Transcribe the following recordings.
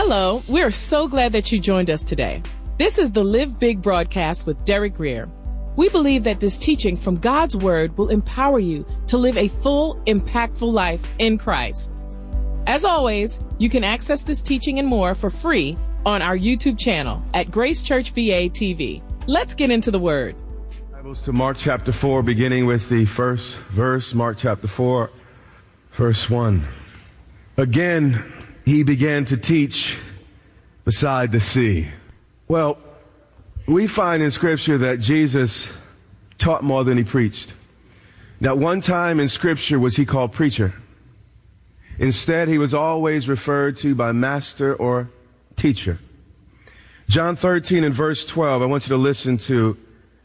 Hello, we're so glad that you joined us today. This is the Live Big broadcast with Derek Greer. We believe that this teaching from God's Word will empower you to live a full, impactful life in Christ. As always, you can access this teaching and more for free on our YouTube channel at Grace Church VA TV. Let's get into the Word. Bibles to Mark chapter 4, beginning with the first verse, Mark chapter 4, verse 1. Again, he began to teach beside the sea. Well, we find in Scripture that Jesus taught more than he preached. Now, one time in Scripture was he called preacher. Instead, he was always referred to by master or teacher. John 13 and verse 12, I want you to listen to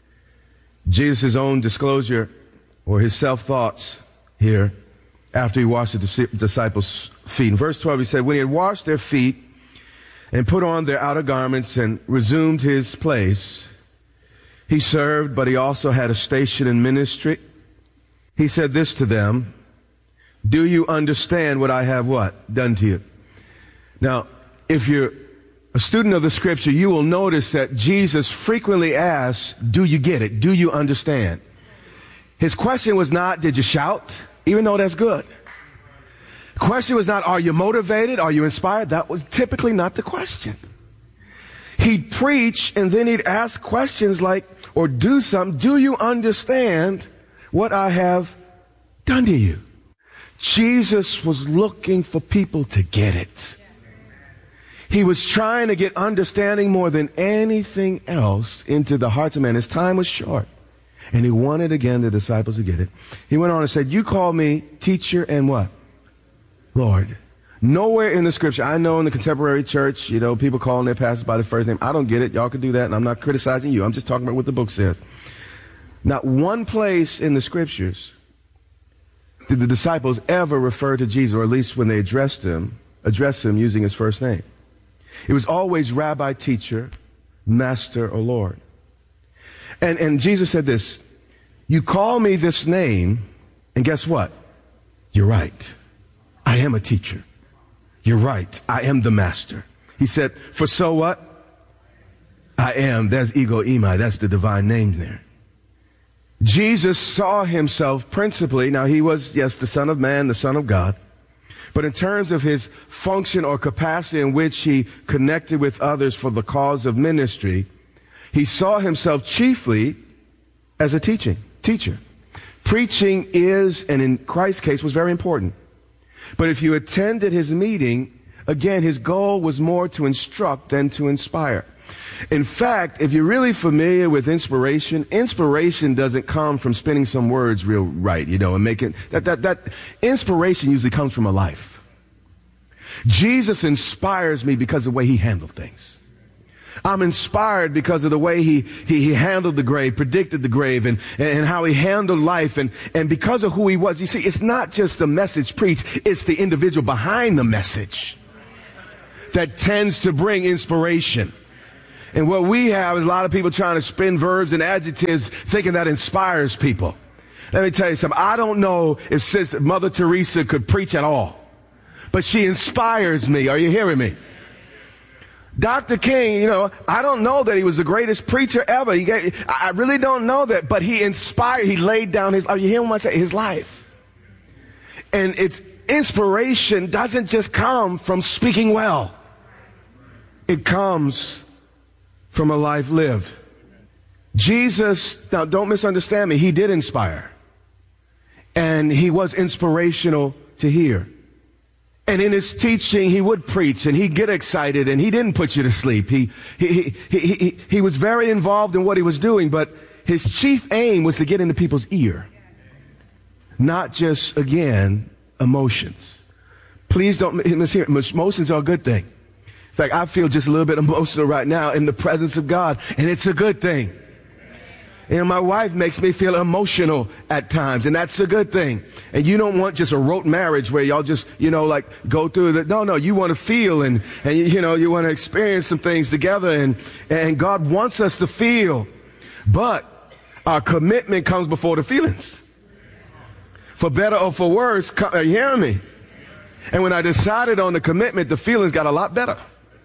Jesus' own disclosure or his self-thoughts here after he washed the disciples' feet. In verse 12, he said, when he had washed their feet and put on their outer garments and resumed his place, he served, but he also had a station in ministry. He said this to them, do you understand what I have what? Done to you. Now, if you're a student of the Scripture, you will notice that Jesus frequently asks, do you get it? Do you understand? His question was not, did you shout? Even though that's good. The question was not, are you motivated? Are you inspired? That was typically not the question. He'd preach and then he'd ask questions like, or do something. Do you understand what I have done to you? Jesus was looking for people to get it. He was trying to get understanding more than anything else into the hearts of men. His time was short. And he wanted, again, the disciples to get it. He went on and said, you call me teacher and what? Lord. Nowhere in the Scripture, I know in the contemporary church, people calling their pastors by their first name. I don't get it. Y'all can do that, and I'm not criticizing you. I'm just talking about what the book says. Not one place in the Scriptures did the disciples ever refer to Jesus, or at least when they addressed him using his first name. It was always rabbi, teacher, master, or Lord. And Jesus said this, you call me this name, and guess what? You're right. I am a teacher. You're right. I am the master. He said, for so what? I am. That's ego eimi. That's the divine name there. Jesus saw himself principally, now he was, yes, the Son of Man, the Son of God, but in terms of his function or capacity in which he connected with others for the cause of ministry, he saw himself chiefly as a teacher. Preaching is, and in Christ's case, was very important. But if you attended his meeting, again, his goal was more to instruct than to inspire. In fact, if you're really familiar with inspiration doesn't come from spinning some words real right, and making that inspiration usually comes from a life. Jesus inspires me because of the way he handled things. I'm inspired because of the way he handled the grave, predicted the grave, and how he handled life, and because of who he was. You see, it's not just the message preached, it's the individual behind the message that tends to bring inspiration. And what we have is a lot of people trying to spin verbs and adjectives thinking that inspires people. Let me tell you something. I don't know if Mother Teresa could preach at all, but she inspires me. Are you hearing me? Dr. King, I don't know that he was the greatest preacher ever. I really don't know that, but he inspired, he laid down are you hearing what I say? His life. And its inspiration doesn't just come from speaking well. It comes from a life lived. Jesus, now don't misunderstand me, he did inspire. And he was inspirational to hear. And in his teaching, he would preach and he'd get excited and he didn't put you to sleep. He was very involved in what he was doing, but his chief aim was to get into people's ear. Not just, again, emotions. Please don't mishear. Emotions are a good thing. In fact, I feel just a little bit emotional right now in the presence of God, and it's a good thing. And my wife makes me feel emotional at times, and that's a good thing. And you don't want just a rote marriage where y'all just, go through it. No, you want to feel and you want to experience some things together, and God wants us to feel. But our commitment comes before the feelings. For better or for worse, are you hearing me? And when I decided on the commitment, the feelings got a lot better.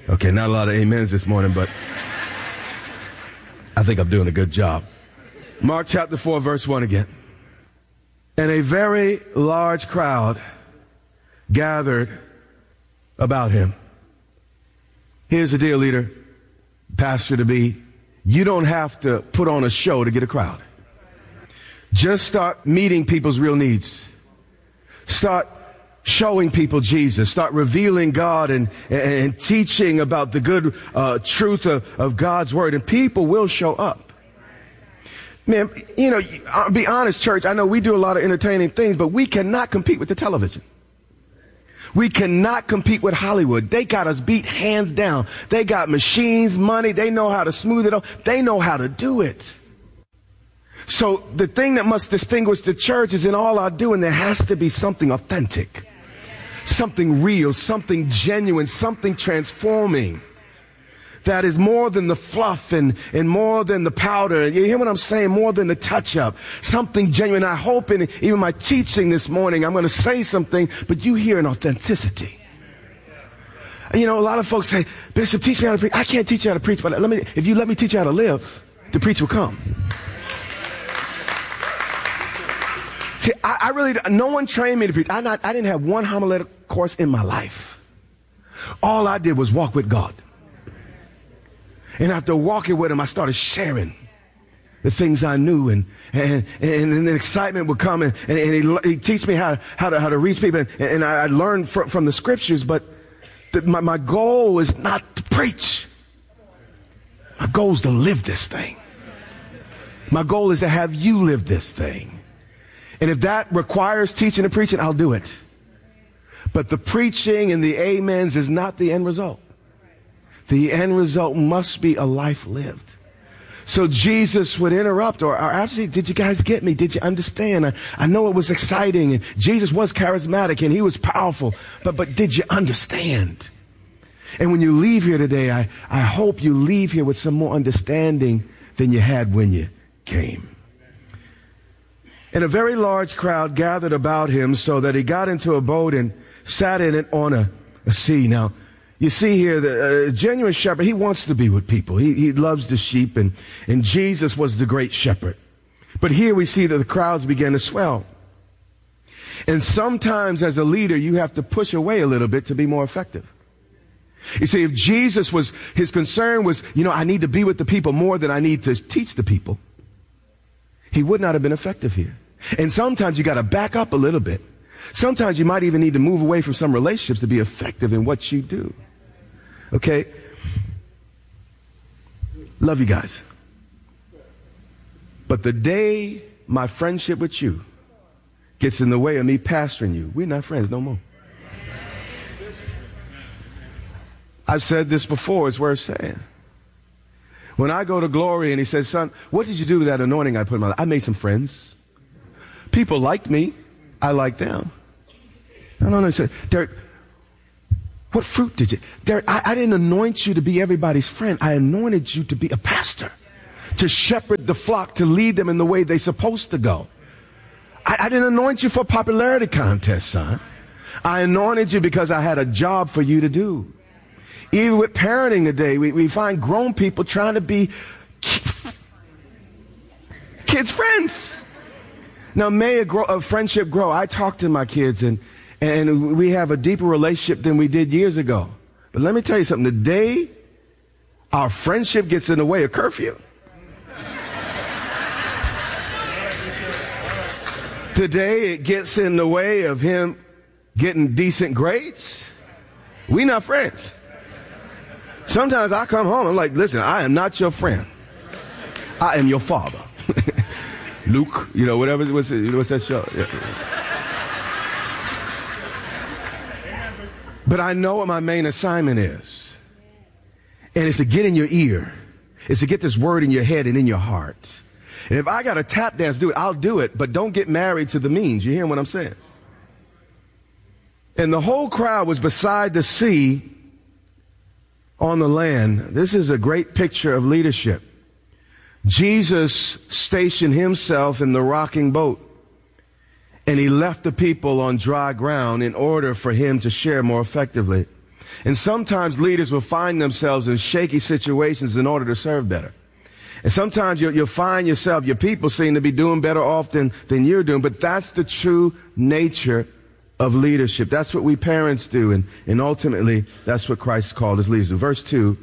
Okay, not a lot of amens this morning, but I think I'm doing a good job. Mark chapter 4, verse 1 again. And a very large crowd gathered about him. Here's the deal, leader, pastor to be. You don't have to put on a show to get a crowd. Just start meeting people's real needs. Start showing people Jesus. Start revealing God and teaching about the good truth of God's word. And people will show up. Man, I'll be honest, church, I know we do a lot of entertaining things, but we cannot compete with the television. We cannot compete with Hollywood. They got us beat hands down. They got machines, money. They know how to smooth it up. They know how to do it. So the thing that must distinguish the church is in all our doing, there has to be something authentic, something real, something genuine, something transforming. That is more than the fluff and more than the powder. You hear what I'm saying? More than the touch-up. Something genuine. I hope in even my teaching this morning, I'm going to say something, but you hear an authenticity. A lot of folks say, Bishop, teach me how to preach. I can't teach you how to preach, but if you let me teach you how to live, the preach will come. See, no one trained me to preach. I didn't have one homiletic course in my life. All I did was walk with God. And after walking with him, I started sharing the things I knew, and the excitement would come, and he teach me how to reach people, and I learned from the scriptures. But my goal is not to preach. My goal is to live this thing. My goal is to have you live this thing. And if that requires teaching and preaching, I'll do it. But the preaching and the amens is not the end result. The end result must be a life lived. So Jesus would interrupt or actually, did you guys get me? Did you understand? I know it was exciting, and Jesus was charismatic and he was powerful, but did you understand? And when you leave here today, I hope you leave here with some more understanding than you had when you came. And a very large crowd gathered about him so that he got into a boat and sat in it on a sea. Now, you see here, the genuine shepherd, he wants to be with people. He loves the sheep, and Jesus was the great shepherd. But here we see that the crowds began to swell. And sometimes as a leader, you have to push away a little bit to be more effective. You see, if Jesus his concern was, I need to be with the people more than I need to teach the people, he would not have been effective here. And sometimes you got to back up a little bit. Sometimes you might even need to move away from some relationships to be effective in what you do. Okay? Love you guys. But the day my friendship with you gets in the way of me pastoring you, we're not friends no more. I've said this before, it's worth saying. When I go to Glory and he says, son, what did you do with that anointing I put in my life? I made some friends. People liked me. I liked them. No. He said, Derek, what fruit did you? Derek, I didn't anoint you to be everybody's friend. I anointed you to be a pastor, to shepherd the flock, to lead them in the way they're supposed to go. I didn't anoint you for a popularity contest, son. I anointed you because I had a job for you to do. Even with parenting today, we find grown people trying to be kids' friends. Now, may a friendship grow. I talk to my kids, and we have a deeper relationship than we did years ago. But let me tell you something. The day our friendship gets in the way of curfew, today it gets in the way of him getting decent grades, we not friends. Sometimes I come home, I'm like, listen, I am not your friend. I am your father. Luke, whatever, what's that show? Yeah. But I know what my main assignment is. And it's to get in your ear. It's to get this word in your head and in your heart. And if I got to tap dance, do it, I'll do it. But don't get married to the means. You hear what I'm saying? And the whole crowd was beside the sea on the land. This is a great picture of leadership. Jesus stationed himself in the rocking boat, and he left the people on dry ground in order for him to share more effectively. And sometimes leaders will find themselves in shaky situations in order to serve better. And sometimes you'll find yourself, your people seem to be doing better off than you're doing, but that's the true nature of leadership. That's what we parents do, and ultimately, that's what Christ called his leaders to. Verse 2,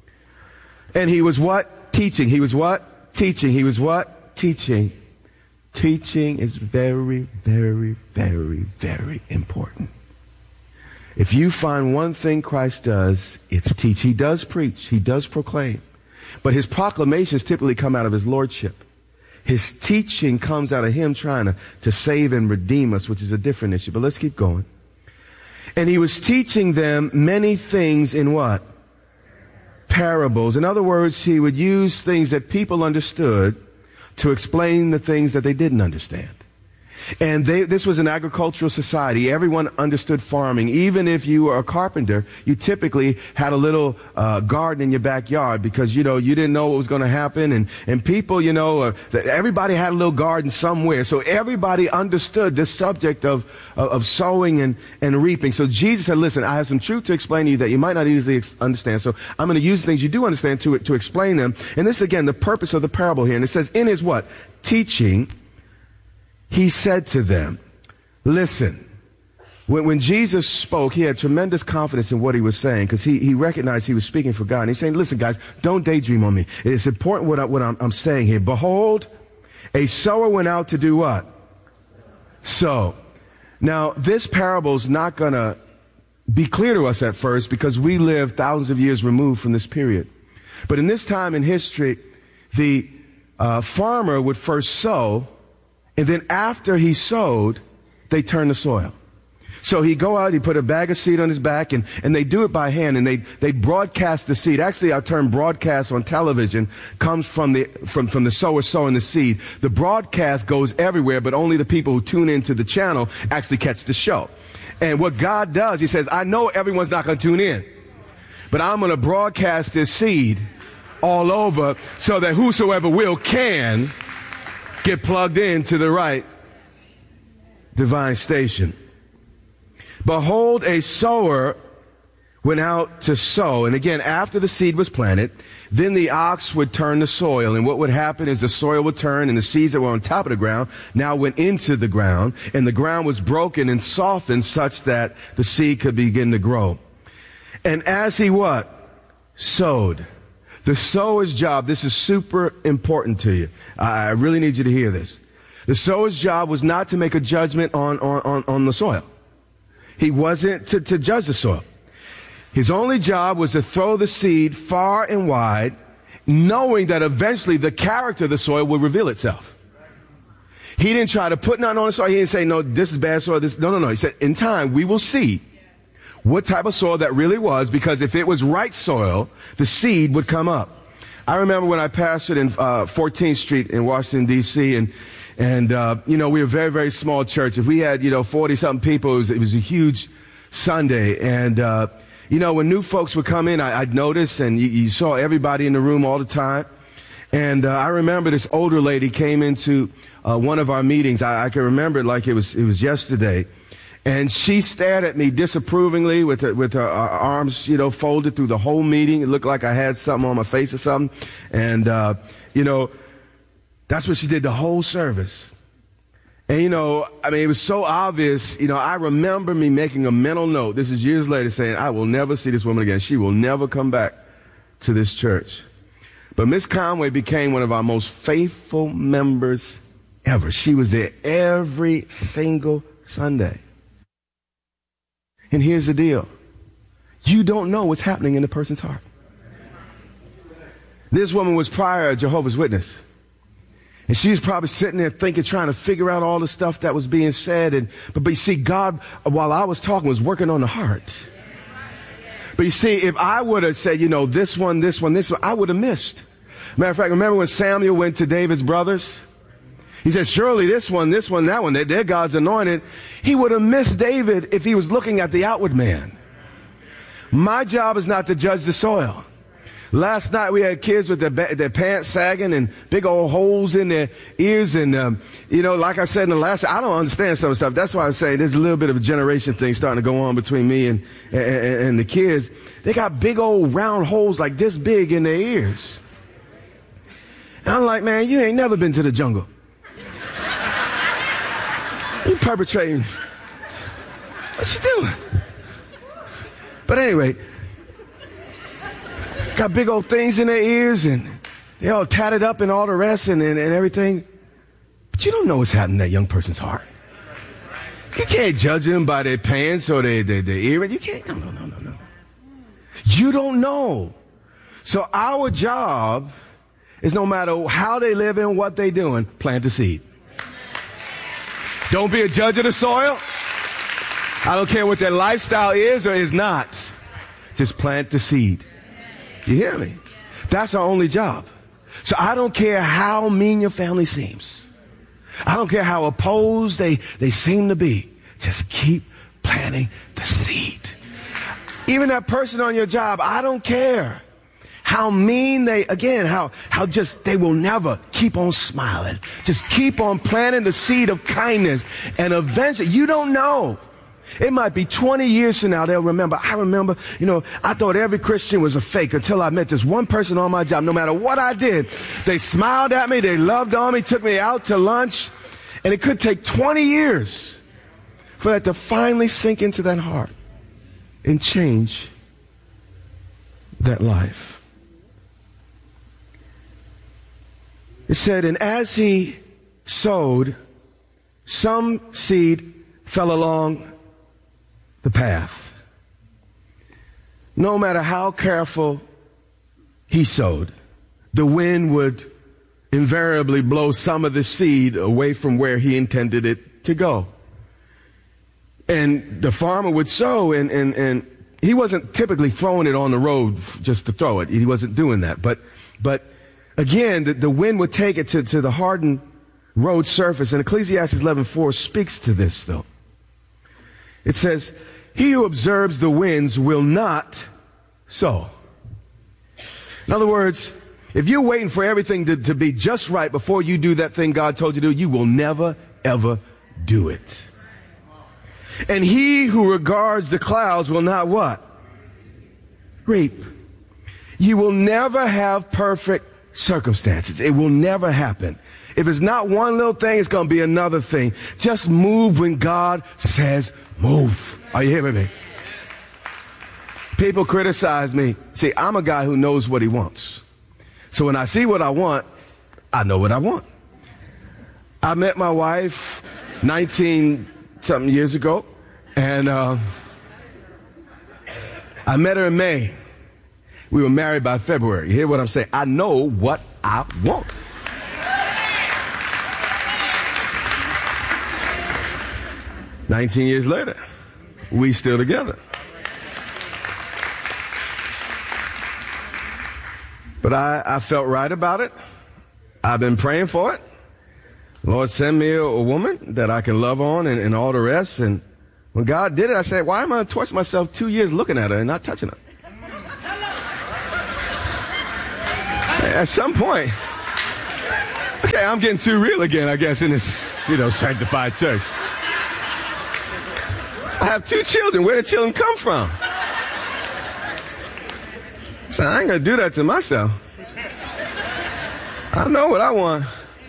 and he was what? Teaching. He was what? Teaching. He was what? Teaching. Teaching is very, very, very, very important. If you find one thing Christ does, it's teach. He does preach. He does proclaim. But his proclamations typically come out of his lordship. His teaching comes out of him trying to save and redeem us, which is a different issue. But let's keep going. And he was teaching them many things in what? Parables. In other words, he would use things that people understood to explain the things that they didn't understand. And this was an agricultural society. Everyone understood farming. Even if you were a carpenter, you typically had a little garden in your backyard because, you didn't know what was going to happen. And people, everybody had a little garden somewhere. So everybody understood this subject of sowing and reaping. So Jesus said, listen, I have some truth to explain to you that you might not easily understand. So I'm going to use things you do understand to explain them. And this, again, the purpose of the parable here. And it says, in his what? Teaching. He said to them, listen, when Jesus spoke, he had tremendous confidence in what he was saying because he recognized he was speaking for God. And he's saying, listen, guys, don't daydream on me. It's important what I'm saying here. Behold, a sower went out to do what? Sow. Now, this parable is not going to be clear to us at first because we live thousands of years removed from this period. But in this time in history, the farmer would first sow. And then after he sowed, they turn the soil. So he'd go out, he'd put a bag of seed on his back, and they do it by hand, and they broadcast the seed. Actually, our term broadcast on television comes from the sower sowing the seed. The broadcast goes everywhere, but only the people who tune into the channel actually catch the show. And what God does, he says, I know everyone's not going to tune in, but I'm going to broadcast this seed all over so that whosoever will can get plugged into the right divine station. Behold, a sower went out to sow. And again, after the seed was planted, then the ox would turn the soil. And what would happen is the soil would turn and the seeds that were on top of the ground now went into the ground. And the ground was broken and softened such that the seed could begin to grow. And as he what? Sowed. The sower's job, this is super important to you. I really need you to hear this. The sower's job was not to make a judgment on the soil. He wasn't to judge the soil. His only job was to throw the seed far and wide, knowing that eventually the character of the soil would reveal itself. He didn't try to put nothing on the soil. He didn't say, no, this is bad soil. No. He said, in time, we will see what type of soil that really was, because if it was right soil, the seed would come up. I remember when I pastored in 14th Street in Washington, D.C., and we were a very, very small church. If we had, 40-something people, it was a huge Sunday. And, when new folks would come in, I'd notice, and you saw everybody in the room all the time. And I remember this older lady came into one of our meetings. I can remember it like it was yesterday. And she stared at me disapprovingly with her arms, folded through the whole meeting. It looked like I had something on my face or something. And, that's what she did the whole service. And, it was so obvious. I remember me making a mental note. This is years later saying, I will never see this woman again. She will never come back to this church. But Miss Conway became one of our most faithful members ever. She was there every single Sunday. And here's the deal. You don't know what's happening in the person's heart. This woman was prior a Jehovah's Witness. And she was probably sitting there thinking, trying to figure out all the stuff that was being said. But you see, God, while I was talking, was working on the heart. But you see, if I would have said, this one, I would have missed. Matter of fact, remember when Samuel went to David's brothers? He said, surely this one, that one, they're God's anointed. He would have missed David if he was looking at the outward man. My job is not to judge the soil. Last night we had kids with their pants sagging and big old holes in their ears. And, like I said in the last, I don't understand some of the stuff. That's why I'm saying there's a little bit of a generation thing starting to go on between me and the kids. They got big old round holes like this big in their ears. And I'm like, man, you ain't never been to the jungle. You perpetrating. What you doing? But anyway, got big old things in their ears and they're all tatted up and all the rest and everything. But you don't know what's happening in that young person's heart. You can't judge them by their pants or their earrings. You can't. No. You don't know. So our job is, no matter how they live and what they're doing, plant the seed. Don't be a judge of the soil. I don't care what their lifestyle is or is not. Just plant the seed. You hear me? That's our only job. So I don't care how mean your family seems. I don't care how opposed they seem to be. Just keep planting the seed. Even that person on your job, I don't care how mean how just they will never keep on smiling. Just keep on planting the seed of kindness. And eventually, you don't know. It might be 20 years from now they'll remember. I remember, I thought every Christian was a fake until I met this one person on my job. No matter what I did, they smiled at me, they loved on me, took me out to lunch. And it could take 20 years for that to finally sink into that heart and change that life. It said, and as he sowed, some seed fell along the path. No matter how careful he sowed, the wind would invariably blow some of the seed away from where he intended it to go. And the farmer would sow, and he wasn't typically throwing it on the road just to throw it. He wasn't doing that. But again, the wind would take it to the hardened road surface. And Ecclesiastes 11:4 speaks to this, though. It says, he who observes the winds will not sow. In other words, if you're waiting for everything to be just right before you do that thing God told you to do, you will never, ever do it. And he who regards the clouds will not what? Reap. You will never have perfect circumstances. It will never happen. If it's not one little thing, it's going to be another thing. Just move when God says move. Are you hearing me? People criticize me. See, I'm a guy who knows what he wants. So when I see what I want, I know what I want. I met my wife 19-something years ago, and I met her in May. We were married by February. You hear what I'm saying? I know what I want. "19 years later, we still together. But I felt right about it. I've been praying for it. Lord, send me a woman that I can love on and all the rest. And when God did it, I said, why am I going to torture myself 2 years looking at her and not touching her? At some point, okay, I'm getting too real again, I guess, in this, sanctified church. I have 2 children. Where did children come from? So I ain't going to do that to myself. I know what I want.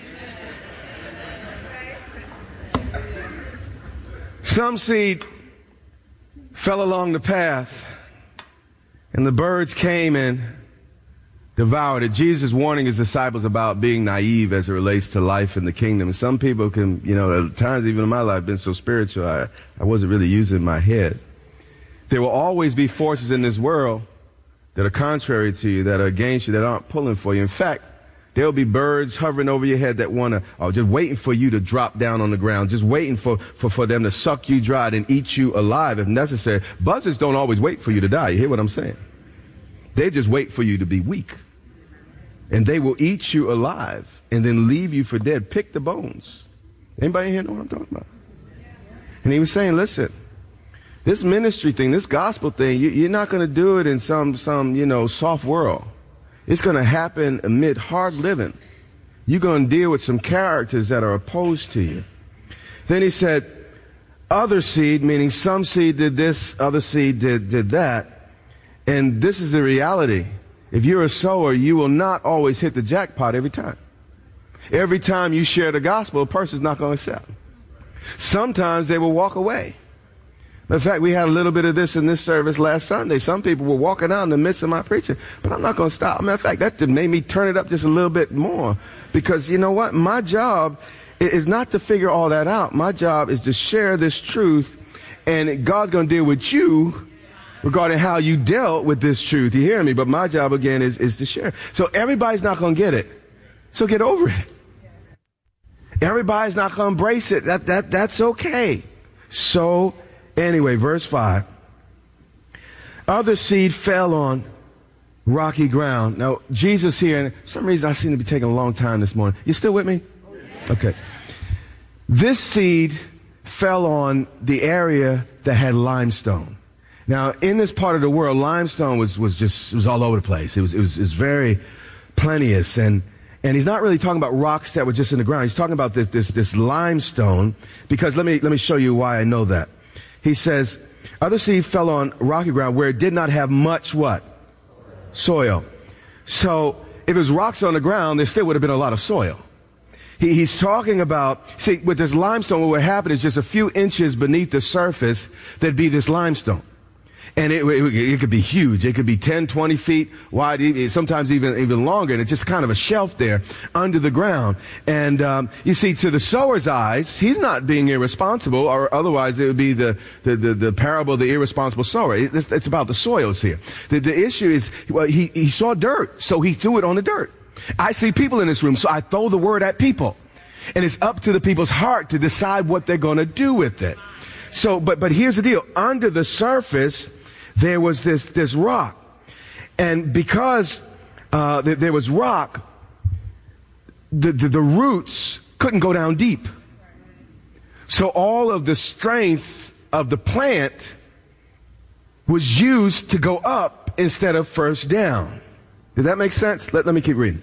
Some seed fell along the path, and the birds came and devoured it. Jesus warning his disciples about being naive as it relates to life in the kingdom. And some people can, at times even in my life, been so spiritual, I wasn't really using my head. There will always be forces in this world that are contrary to you, that are against you, that aren't pulling for you. In fact, there'll be birds hovering over your head that just waiting for you to drop down on the ground, just waiting for them to suck you dry and eat you alive if necessary. Buzzards don't always wait for you to die. You hear what I'm saying? They just wait for you to be weak. And they will eat you alive and then leave you for dead. Pick the bones. Anybody here know what I'm talking about? And he was saying, listen, this ministry thing, this gospel thing, you're not going to do it in some soft world. It's going to happen amid hard living. You're going to deal with some characters that are opposed to you. Then he said, other seed, meaning some seed did this, other seed did that. And this is the reality. If you're a sower, you will not always hit the jackpot every time. Every time you share the gospel, a person's not going to accept. Sometimes they will walk away. In fact, we had a little bit of this in this service last Sunday. Some people were walking out in the midst of my preaching, but I'm not going to stop. Matter of fact, that just made me turn it up just a little bit more, because you know what? My job is not to figure all that out. My job is to share this truth, and God's going to deal with you regarding how you dealt with this truth. You hear me? But my job, again, is to share. So everybody's not going to get it. So get over it. Everybody's not going to embrace it. That's okay. So anyway, verse 5. Other seed fell on rocky ground. Now, Jesus here, and for some reason I seem to be taking a long time this morning. You still with me? Okay. This seed fell on the area that had limestone. Now, in this part of the world, limestone was all over the place. It was very plenteous, and he's not really talking about rocks that were just in the ground. He's talking about this limestone, because let me show you why I know that. He says, other seed fell on rocky ground where it did not have much what? Soil. So if it was rocks on the ground, there still would have been a lot of soil. He's talking about, see, with this limestone, what would happen is just a few inches beneath the surface, there'd be this limestone. And it could be huge. It could be 10, 20 feet wide, sometimes even longer. And it's just kind of a shelf there under the ground. And you see, to the sower's eyes, he's not being irresponsible, or otherwise it would be the parable of the irresponsible sower. It's about the soils here. The issue is, well, he saw dirt, so he threw it on the dirt. I see people in this room, so I throw the word at people. And it's up to the people's heart to decide what they're going to do with it. So, but here's the deal. Under the surface, there was this rock. And because there was rock, the roots couldn't go down deep. So all of the strength of the plant was used to go up instead of first down. Did that make sense? Let me keep reading.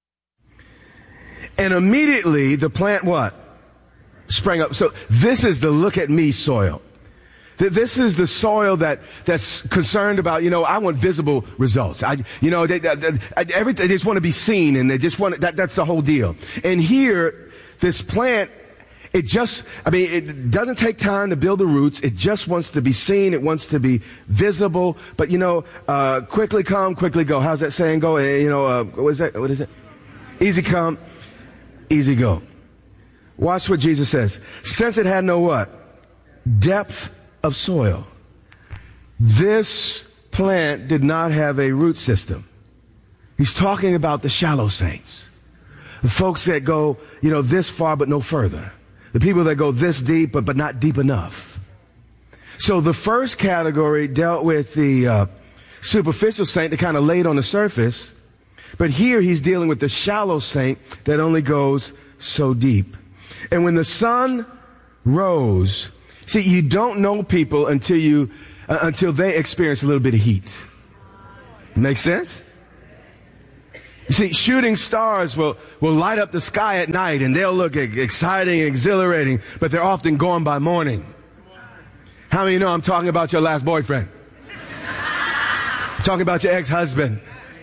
And immediately the plant what? Sprang up. So this is the look at me soil. This is the soil that's concerned about, I want visible results. They just want to be seen, and they just want that's the whole deal. And here, this plant, it doesn't take time to build the roots. It just wants to be seen. It wants to be visible. But quickly come, quickly go. How's that saying go? What is it? Easy come, easy go. Watch what Jesus says. Since it had no what? Depth of soil. This plant did not have a root system. He's talking about the shallow saints. The folks that go, this far but no further. The people that go this deep but not deep enough. So the first category dealt with the superficial saint that kind of laid on the surface. But here he's dealing with the shallow saint that only goes so deep. And when the sun rose, see, you don't know people until they experience a little bit of heat. Make sense? You see, shooting stars will light up the sky at night, and they'll look exciting and exhilarating, but they're often gone by morning. How many know I'm talking about your last boyfriend? I'm talking about your ex-husband.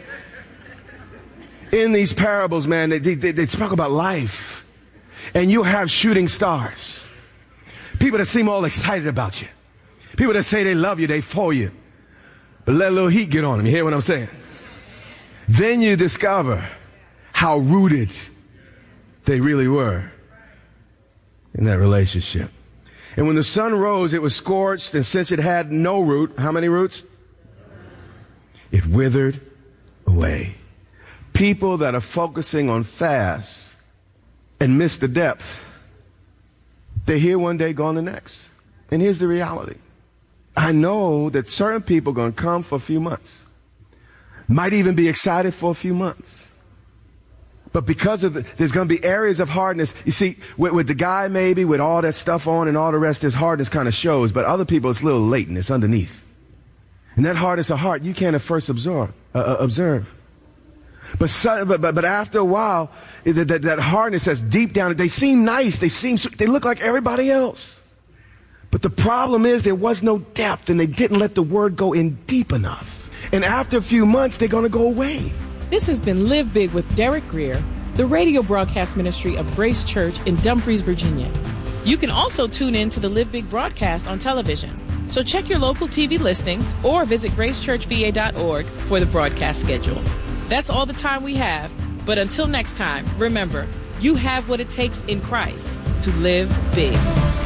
In these parables, man, they talk about life. And you have shooting stars. People that seem all excited about you. People that say they love you, they for you. But let a little heat get on them. You hear what I'm saying? Then you discover how rooted they really were in that relationship. And when the sun rose, it was scorched, and since it had no root, how many roots? It withered away. People that are focusing on fast and miss the depth, they're here one day, gone the next. And here's the reality. I know that certain people are going to come for a few months. Might even be excited for a few months. But because of there's going to be areas of hardness. You see, with the guy maybe, with all that stuff on and all the rest, his hardness kind of shows. But other people, it's a little latent. It's underneath. And that hardness of heart, you can't at first observe. But after a while, that hardness that's deep down, they seem nice. They look like everybody else. But the problem is there was no depth, and they didn't let the word go in deep enough. And after a few months, they're going to go away. This has been Live Big with Derek Grier, the radio broadcast ministry of Grace Church in Dumfries, Virginia. You can also tune in to the Live Big broadcast on television. So check your local TV listings or visit gracechurchva.org for the broadcast schedule. That's all the time we have. But until next time, remember, you have what it takes in Christ to live big.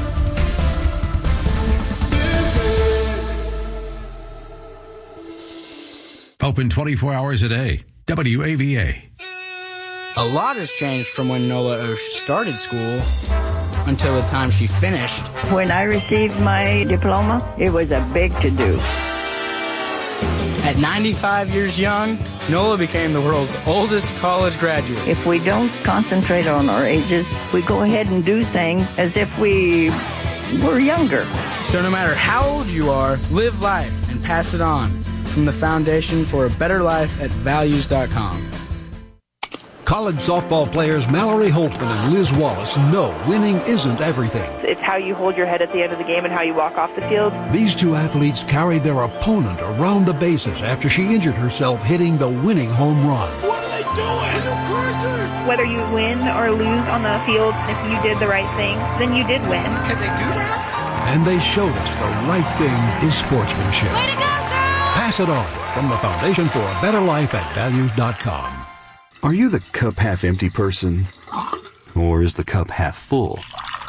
Open 24 hours a day. WAVA. A lot has changed from when Nola Osh started school until the time she finished. When I received my diploma, it was a big to-do. At 95 years young, Nola became the world's oldest college graduate. If we don't concentrate on our ages, we go ahead and do things as if we were younger. So no matter how old you are, live life and pass it on. From the Foundation for a Better Life at Values.com. College softball players Mallory Holtzman and Liz Wallace know winning isn't everything. It's how you hold your head at the end of the game and how you walk off the field. These two athletes carried their opponent around the bases after she injured herself hitting the winning home run. What are they doing? Are you crazy? Whether you win or lose on the field, if you did the right thing, then you did win. Can they do that? And they showed us the right thing is sportsmanship. Way to go, girl! Pass it on from the Foundation for a Better Life at Values.com. Are you the cup half empty person? Or is the cup half full?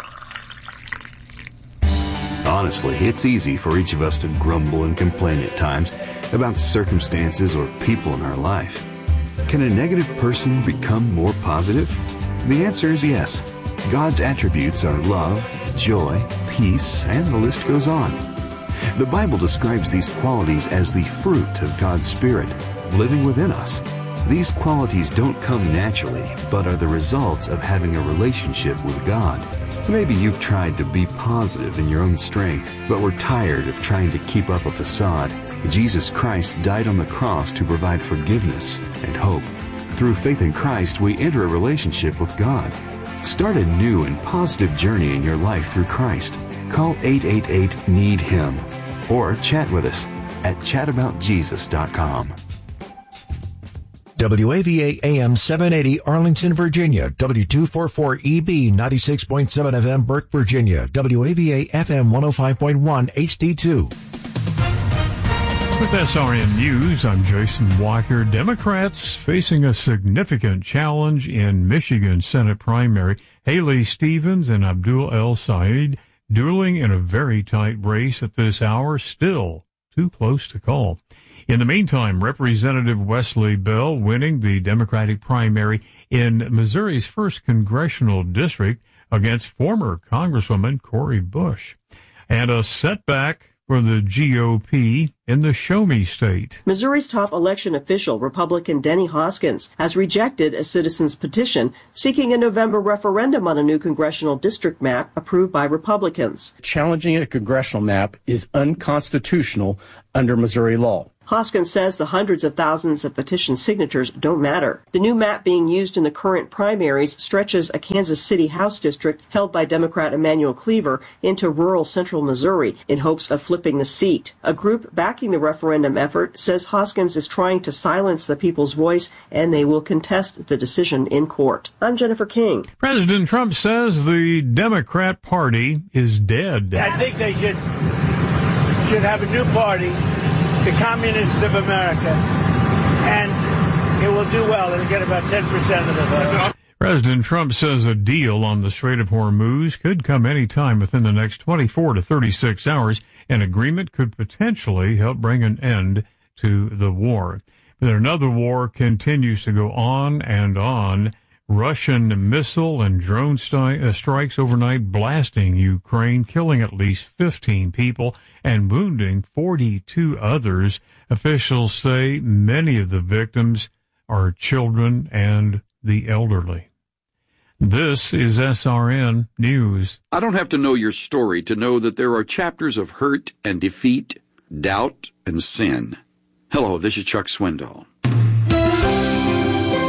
Honestly, it's easy for each of us to grumble and complain at times about circumstances or people in our life. Can a negative person become more positive? The answer is yes. God's attributes are love, joy, peace, and the list goes on. The Bible describes these qualities as the fruit of God's Spirit living within us. These qualities don't come naturally, but are the results of having a relationship with God. Maybe you've tried to be positive in your own strength, but were tired of trying to keep up a facade. Jesus Christ died on the cross to provide forgiveness and hope. Through faith in Christ, we enter a relationship with God. Start a new and positive journey in your life through Christ. Call 888-NEED-HIM or chat with us at chataboutjesus.com. WAVA AM 780 Arlington, Virginia. W244EB 96.7 FM Burke, Virginia. WAVA FM 105.1 HD2. With SRN News, I'm Jason Walker. Democrats facing a significant challenge in Michigan Senate primary. Haley Stevens and Abdul El Sayed dueling in a very tight race at this hour, still too close to call. In the meantime, Representative Wesley Bell winning the Democratic primary in Missouri's 1st congressional district against former Congresswoman Cori Bush. And a setback for the GOP in the Show Me State. Missouri's top election official, Republican Denny Hoskins, has rejected a citizen's petition seeking a November referendum on a new congressional district map approved by Republicans. Challenging a congressional map is unconstitutional under Missouri law. Hoskins says the hundreds of thousands of petition signatures don't matter. The new map being used in the current primaries stretches a Kansas City House district held by Democrat Emanuel Cleaver into rural central Missouri in hopes of flipping the seat. A group backing the referendum effort says Hoskins is trying to silence the people's voice and they will contest the decision in court. I'm Jennifer King. President Trump says the Democrat Party is dead. I think they should have a new party, the Communists of America, and it will do well. It'll get about 10% of the vote. President Trump says a deal on the Strait of Hormuz could come any time within the next 24 to 36 hours. An agreement could potentially help bring an end to the war. But another war continues to go on and on. Russian missile and drone strikes overnight blasting Ukraine, killing at least 15 people and wounding 42 others. Officials say many of the victims are children and the elderly. This is SRN News. I don't have to know your story to know that there are chapters of hurt and defeat, doubt and sin. Hello, this is Chuck Swindoll.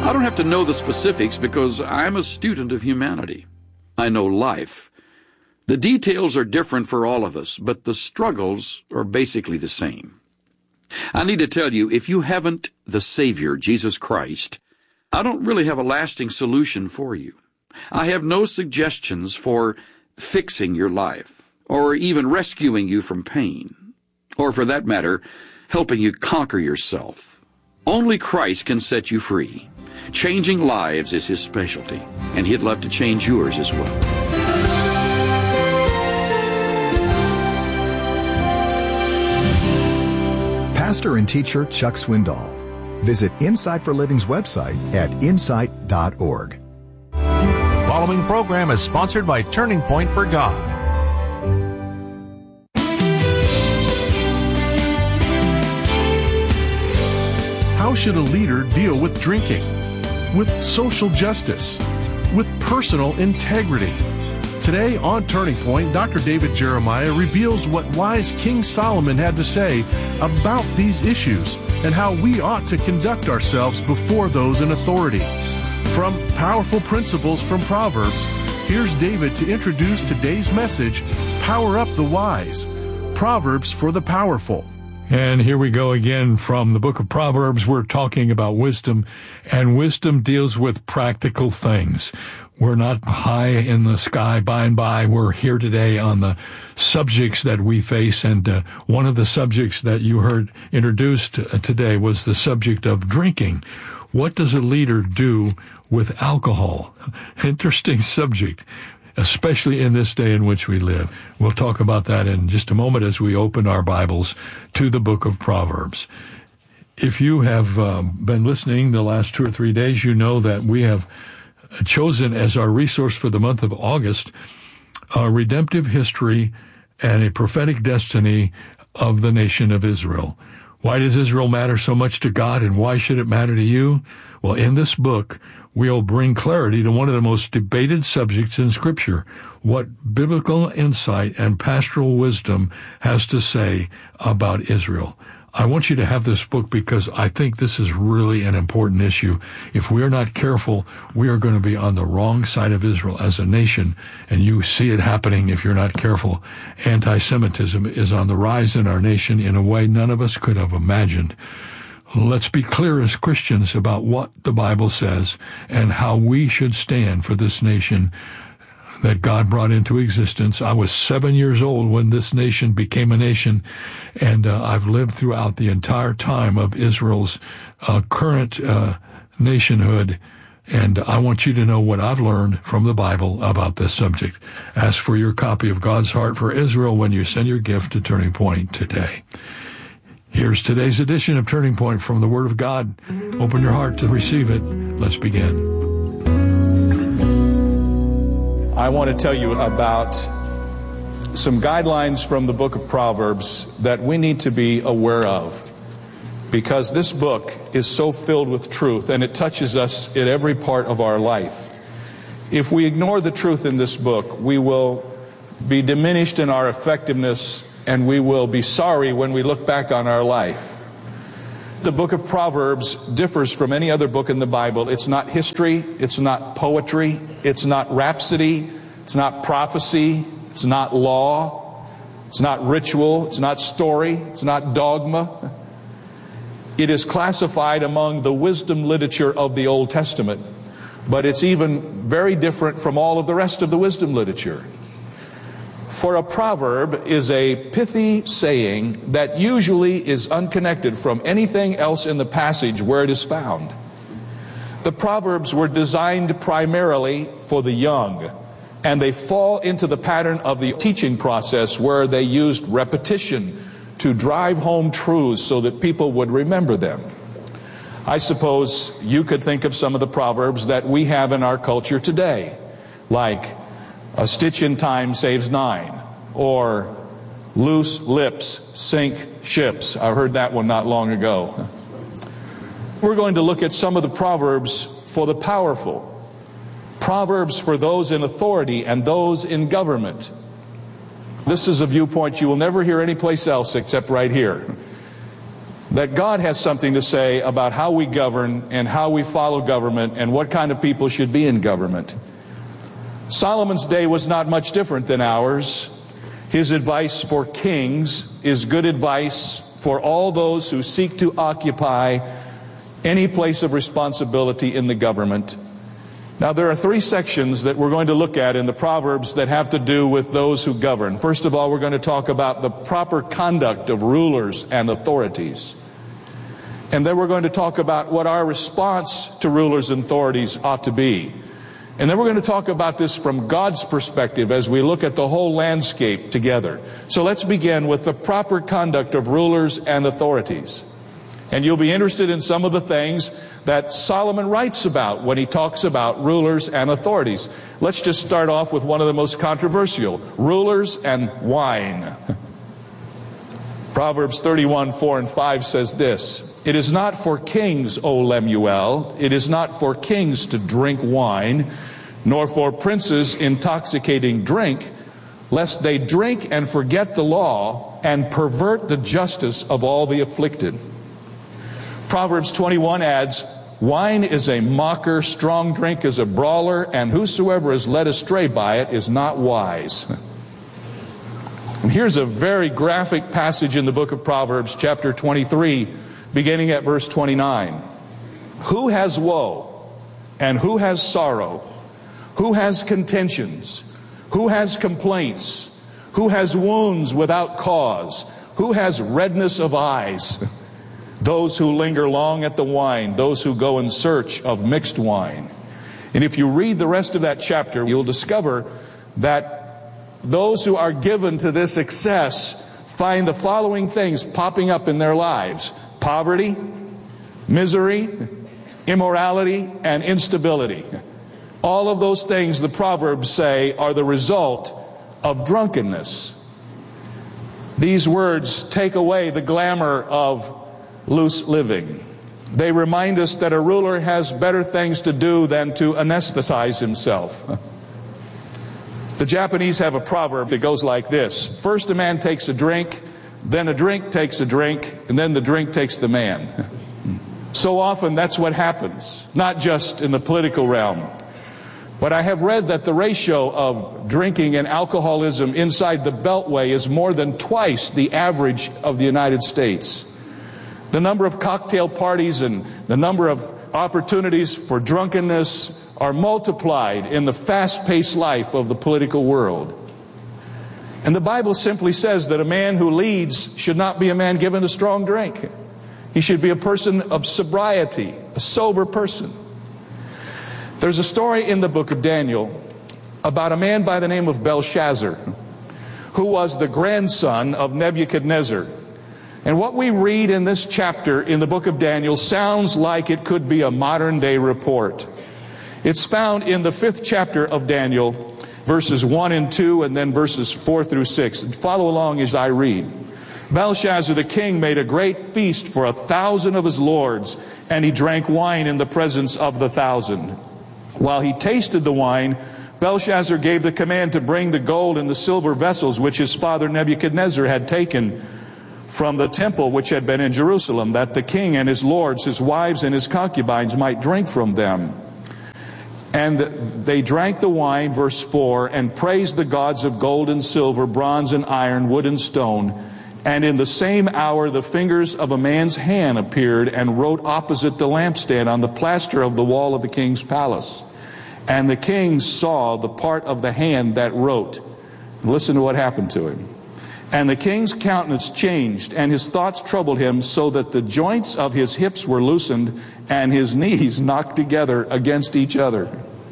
I don't have to know the specifics because I'm a student of humanity. I know life. The details are different for all of us, but the struggles are basically the same. I need to tell you, if you haven't the Savior, Jesus Christ, I don't really have a lasting solution for you. I have no suggestions for fixing your life, or even rescuing you from pain, or for that matter, helping you conquer yourself. Only Christ can set you free. Changing lives is His specialty, and He'd love to change yours as well. Pastor and teacher Chuck Swindoll. Visit Insight for Living's website at insight.org. The following program is sponsored by Turning Point for God. How should a leader deal with drinking, with social justice, with personal integrity? Today on Turning Point, Dr. David Jeremiah reveals what wise King Solomon had to say about these issues and how we ought to conduct ourselves before those in authority. From powerful principles from Proverbs, here's David to introduce today's message, Power Up the Wise, Proverbs for the Powerful. And here we go again from the book of Proverbs. We're talking about wisdom, and wisdom deals with practical things. We're not high in the sky by and by. We're here today on the subjects that we face, and one of the subjects that you heard introduced today was the subject of drinking. What does a leader do with alcohol? Interesting subject, especially in this day in which we live. We'll talk about that in just a moment as we open our Bibles to the book of Proverbs. If you have been listening the last 2 or 3 days, you know that we have chosen as our resource for the month of August a redemptive history and a prophetic destiny of the nation of Israel. Why does Israel matter so much to God, and why should it matter to you? Well, in this book, we'll bring clarity to one of the most debated subjects in Scripture, what biblical insight and pastoral wisdom has to say about Israel. I want you to have this book because I think this is really an important issue. If we are not careful, we are going to be on the wrong side of Israel as a nation, and you see it happening if you're not careful. Anti-Semitism is on the rise in our nation in a way none of us could have imagined. Let's be clear as Christians about what the Bible says and how we should stand for this nation that God brought into existence. I was 7 years old when this nation became a nation, and I've lived throughout the entire time of Israel's current nationhood, and I want you to know what I've learned from the Bible about this subject. Ask for your copy of God's Heart for Israel when you send your gift to Turning Point today. Here's today's edition of Turning Point from the Word of God. Open your heart to receive it. Let's begin. I want to tell you about some guidelines from the book of Proverbs that we need to be aware of, because this book is so filled with truth and it touches us in every part of our life. If we ignore the truth in this book, we will be diminished in our effectiveness, and we will be sorry when we look back on our life. The book of Proverbs differs from any other book in the Bible. It's not history, it's not poetry, it's not rhapsody, it's not prophecy, it's not law, it's not ritual, it's not story, it's not dogma. It is classified among the wisdom literature of the Old Testament, but it's even very different from all of the rest of the wisdom literature. For a proverb is a pithy saying that usually is unconnected from anything else in the passage where it is found. The Proverbs were designed primarily for the young, and they fall into the pattern of the teaching process where they used repetition to drive home truths so that people would remember them. I suppose you could think of some of the Proverbs that we have in our culture today, like a stitch in time saves 9, or loose lips sink ships. I heard that one not long ago. We're going to look at some of the Proverbs for the powerful, Proverbs for those in authority and those in government. This is a viewpoint you will never hear anyplace else except right here. that God has something to say about how we govern and how we follow government and what kind of people should be in government. Solomon's day was not much different than ours. His advice for kings is good advice for all those who seek to occupy any place of responsibility in the government. Now, there are three sections that we're going to look at in the Proverbs that have to do with those who govern. First of all, we're going to talk about the proper conduct of rulers and authorities. And then we're going to talk about what our response to rulers and authorities ought to be. And then we're going to talk about this from God's perspective as we look at the whole landscape together. So let's begin with the proper conduct of rulers and authorities. And you'll be interested in some of the things that Solomon writes about when he talks about rulers and authorities. Let's just start off with one of the most controversial, rulers and wine. Proverbs 31:4-5 says this, "It is not for kings, O Lemuel, it is not for kings to drink wine, nor for princes intoxicating drink, lest they drink and forget the law and pervert the justice of all the afflicted." Proverbs 21 adds, "Wine is a mocker, strong drink is a brawler, and whosoever is led astray by it is not wise." And here's a very graphic passage in the book of Proverbs, chapter 23, beginning at verse 29. "Who has woe, and who has sorrow? Who has contentions? Who has complaints? Who has wounds without cause? Who has redness of eyes? Those who linger long at the wine, those who go in search of mixed wine." And if you read the rest of that chapter, you'll discover that those who are given to this excess find the following things popping up in their lives: poverty, misery, immorality, and instability. All of those things, the Proverbs say, are the result of drunkenness. These words take away the glamour of loose living. They remind us that a ruler has better things to do than to anesthetize himself. The Japanese have a proverb that goes like this: first a man takes a drink, then a drink takes a drink, and then the drink takes the man. So often that's what happens, not just in the political realm. But I have read that the ratio of drinking and alcoholism inside the Beltway is more than twice the average of the United States. The number of cocktail parties and the number of opportunities for drunkenness are multiplied in the fast-paced life of the political world. And the Bible simply says that a man who leads should not be a man given to strong drink. He should be a person of sobriety, a sober person. There's a story in the book of Daniel about a man by the name of Belshazzar, who was the grandson of Nebuchadnezzar. And what we read in this chapter in the book of Daniel sounds like it could be a modern-day report. It's found in the 5th chapter of Daniel, verses 1 and 2, and then verses 4 through 6. And follow along as I read. "Belshazzar the king made a great feast for 1,000 of his lords, and he drank wine in the presence of the 1,000. While he tasted the wine, Belshazzar gave the command to bring the gold and the silver vessels which his father Nebuchadnezzar had taken from the temple which had been in Jerusalem, that the king and his lords, his wives and his concubines might drink from them. And they drank the wine," verse 4, "and praised the gods of gold and silver, bronze and iron, wood and stone. And in the same hour the fingers of a man's hand appeared and wrote opposite the lampstand on the plaster of the wall of the king's palace. And the king saw the part of the hand that wrote." Listen to what happened to him. "And the king's countenance changed, and his thoughts troubled him, so that the joints of his hips were loosened, and his knees knocked together against each other."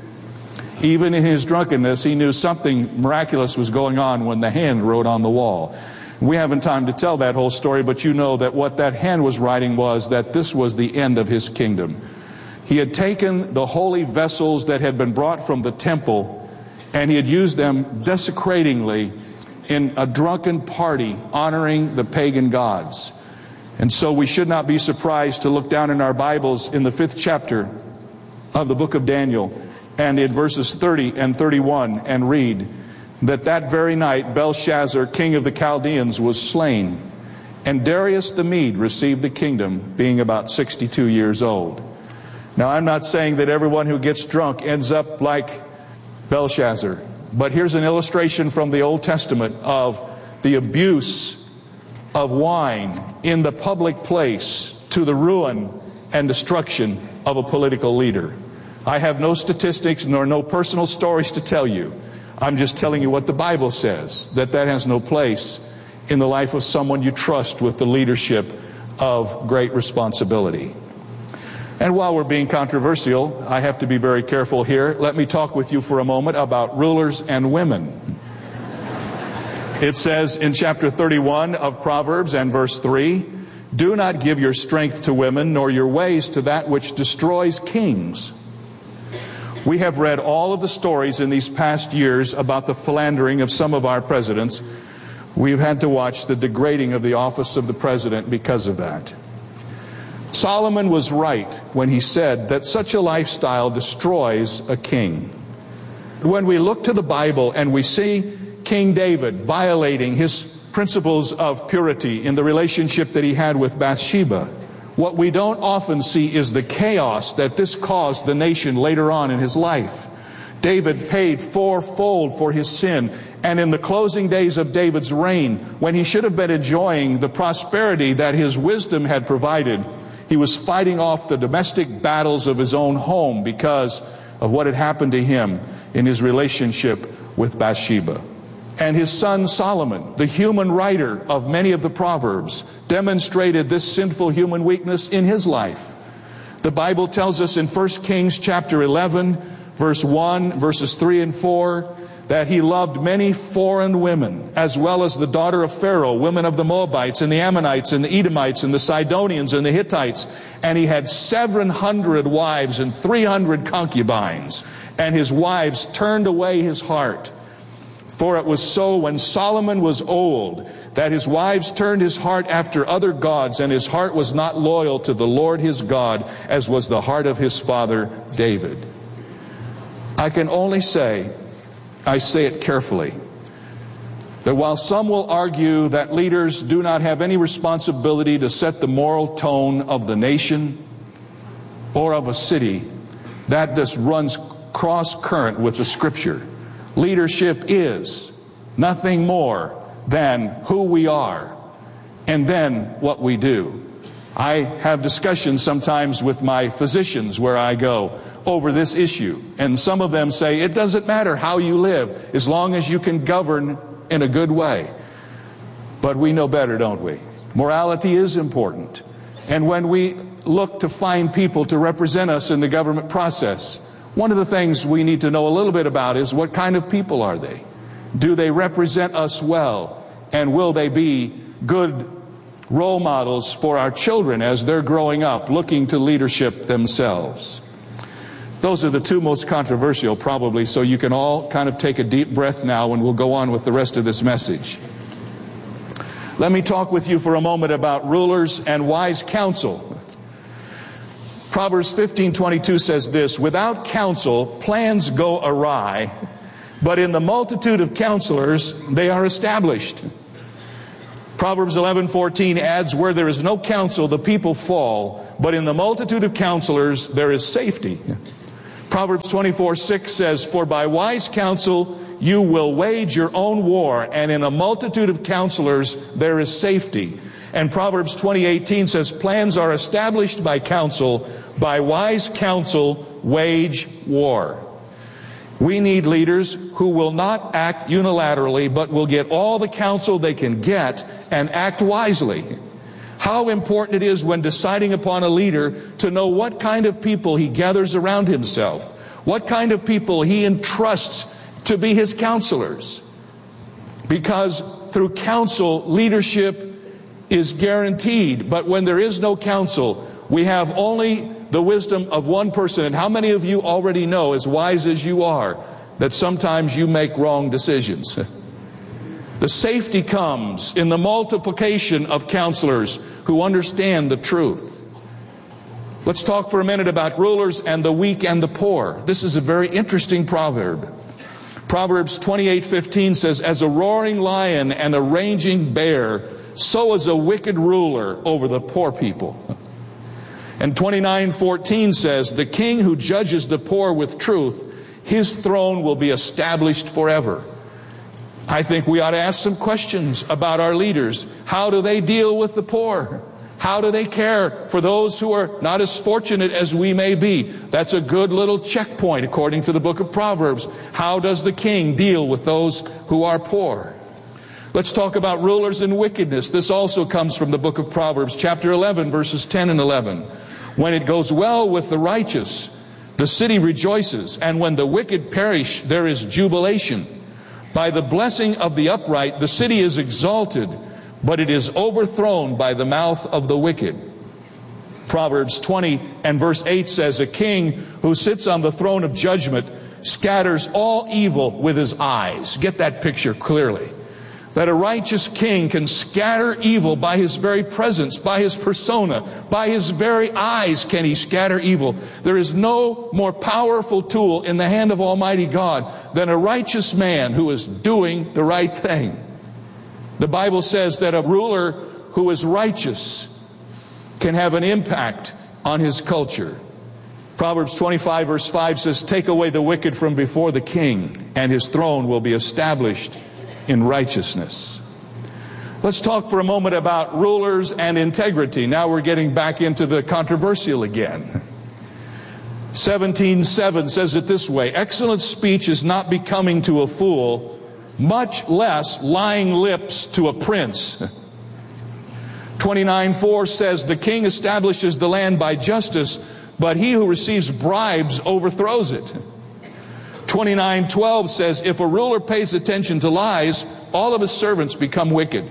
Even in his drunkenness, he knew something miraculous was going on when the hand wrote on the wall. We haven't time to tell that whole story, but you know that what that hand was writing was that this was the end of his kingdom. He had taken the holy vessels that had been brought from the temple, and he had used them desecratingly in a drunken party honoring the pagan gods. And so we should not be surprised to look down in our Bibles in the 5th chapter of the book of Daniel and in verses 30 and 31 and read that very night Belshazzar, king of the Chaldeans, was slain, and Darius the Mede received the kingdom, being about 62 years old. Now, I'm not saying that everyone who gets drunk ends up like Belshazzar, but here's an illustration from the Old Testament of the abuse of wine in the public place to the ruin and destruction of a political leader. I have no statistics nor no personal stories to tell you. I'm just telling you what the Bible says, that has no place in the life of someone you trust with the leadership of great responsibility. And while we're being controversial, I have to be very careful here. Let me talk with you for a moment about rulers and women. It says in chapter 31 of Proverbs and verse 3, "Do not give your strength to women, nor your ways to that which destroys kings." We have read all of the stories in these past years about the philandering of some of our presidents. We've had to watch the degrading of the office of the president because of that. Solomon was right when he said that such a lifestyle destroys a king. When we look to the Bible and we see King David violating his principles of purity in the relationship that he had with Bathsheba, what we don't often see is the chaos that this caused the nation later on in his life. David paid fourfold for his sin, and in the closing days of David's reign, when he should have been enjoying the prosperity that his wisdom had provided, he was fighting off the domestic battles of his own home because of what had happened to him in his relationship with Bathsheba. And his son Solomon, the human writer of many of the Proverbs, demonstrated this sinful human weakness in his life. The Bible tells us in 1 Kings chapter 11, verse 1, verses 3 and 4, that he loved many foreign women, as well as the daughter of Pharaoh, women of the Moabites and the Ammonites and the Edomites and the Sidonians and the Hittites. And he had 700 wives and 300 concubines. And his wives turned away his heart. For it was so when Solomon was old, that his wives turned his heart after other gods, and his heart was not loyal to the Lord his God, as was the heart of his father David. I can only say, I say it carefully, that while some will argue that leaders do not have any responsibility to set the moral tone of the nation or of a city, that this runs cross-current with the Scripture. Leadership is nothing more than who we are and then what we do. I have discussions sometimes with my physicians where I go over this issue, and some of them say it doesn't matter how you live as long as you can govern in a good way. But we know better, don't we? Morality is important. And when we look to find people to represent us in the government process, one of the things we need to know a little bit about is what kind of people are they? Do they represent us well? And will they be good role models for our children as they're growing up, looking to leadership themselves? Those are the two most controversial, probably, so you can all kind of take a deep breath now and we'll go on with the rest of this message. Let me talk with you for a moment about rulers and wise counsel. Proverbs 15:22 says this, "Without counsel, plans go awry, but in the multitude of counselors, they are established." Proverbs 11:14 adds, "Where there is no counsel, the people fall, but in the multitude of counselors, there is safety." Proverbs 24:6 says, "For by wise counsel you will wage your own war, and in a multitude of counselors there is safety." And Proverbs 20:18 says, "Plans are established by counsel, by wise counsel wage war." We need leaders who will not act unilaterally, but will get all the counsel they can get and act wisely. How important it is when deciding upon a leader to know what kind of people he gathers around himself, what kind of people he entrusts to be his counselors. Because through counsel, leadership is guaranteed. But when there is no counsel, we have only the wisdom of one person. And how many of you already know, as wise as you are, that sometimes you make wrong decisions? The safety comes in the multiplication of counselors who understand the truth. Let's talk for a minute about rulers and the weak and the poor. This is a very interesting proverb. Proverbs 28:15 says, "As a roaring lion and a raging bear, so is a wicked ruler over the poor people. And 29:14 says, the king who judges the poor with truth, his throne will be established forever. I think we ought to ask some questions about our leaders. How do they deal with the poor? How do they care for those who are not as fortunate as we may be? That's a good little checkpoint according to the book of Proverbs. How does the king deal with those who are poor? Let's talk about rulers and wickedness. This also comes from the book of Proverbs, chapter 11, verses 10 and 11. When it goes well with the righteous, the city rejoices, and when the wicked perish, there is jubilation. By the blessing of the upright, the city is exalted, but it is overthrown by the mouth of the wicked. Proverbs 20 and verse 8 says, a king who sits on the throne of judgment scatters all evil with his eyes. Get that picture clearly. That a righteous king can scatter evil by his very presence, by his persona, by his very eyes can he scatter evil. There is no more powerful tool in the hand of Almighty God than a righteous man who is doing the right thing. The Bible says that a ruler who is righteous can have an impact on his culture. Proverbs 25 verse 5 says, take away the wicked from before the king, and his throne will be established in righteousness. Let's talk for a moment about rulers and integrity. Now we're getting back into the controversial again. 17:7 says it this way, excellent speech is not becoming to a fool, much less lying lips to a prince. 29:4 says, the king establishes the land by justice, but he who receives bribes overthrows it. 29:12 says, if a ruler pays attention to lies, all of his servants become wicked.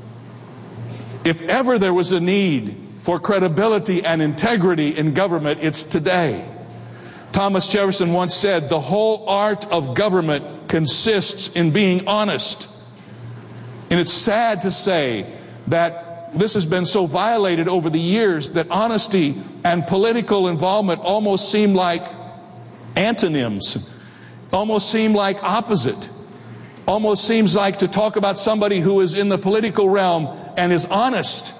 If ever there was a need for credibility and integrity in government, it's today. Thomas Jefferson once said, the whole art of government consists in being honest. And it's sad to say that this has been so violated over the years that honesty and political involvement almost seem like antonyms. Almost seem like opposite. Almost seems like to talk about somebody who is in the political realm and is honest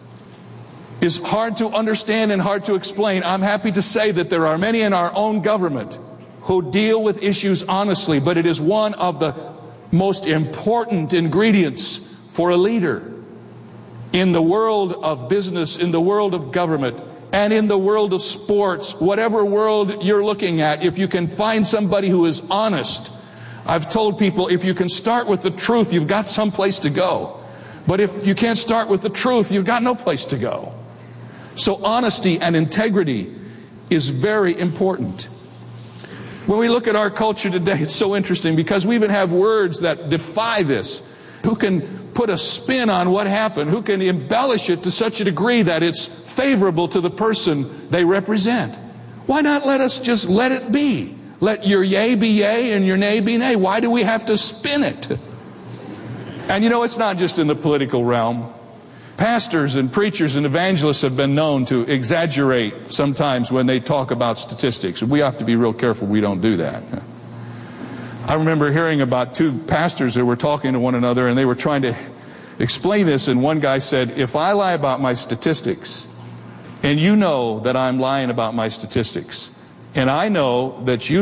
is hard to understand and hard to explain. I'm happy to say that there are many in our own government who deal with issues honestly, but it is one of the most important ingredients for a leader in the world of business, in the world of government, and in the world of sports, whatever world you're looking at. If you can find somebody who is honest, I've told people, if you can start with the truth, you've got some place to go. But if you can't start with the truth, you've got no place to go. So honesty and integrity is very important. When we look at our culture today, it's so interesting because we even have words that defy this. Who can put a spin on what happened? Who can embellish it to such a degree that it's favorable to the person they represent? Why not let us just let it be? Let your yea be yea and your nay be nay. Why do we have to spin it? And you know, it's not just in the political realm. Pastors and preachers and evangelists have been known to exaggerate sometimes when they talk about statistics. We have to be real careful we don't do that. I remember hearing about two pastors that were talking to one another, and they were trying to explain this, and one guy said, if I lie about my statistics, and you know that I'm lying about my statistics, and I know that you